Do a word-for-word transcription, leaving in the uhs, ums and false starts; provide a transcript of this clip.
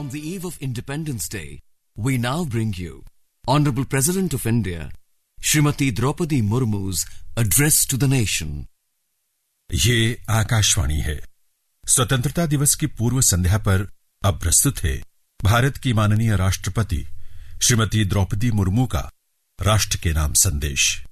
the eve of Independence Day, we now bring you Honorable President of India, Srimati Draupadi Murmu's address to the nation. ये आकाशवाणी है। स्वतंत्रता दिवस की पूर्व संध्या पर अब प्रस्तुत है भारत की माननीय राष्ट्रपति श्रीमती द्रौपदी मुर्मू का राष्ट्र के नाम संदेश।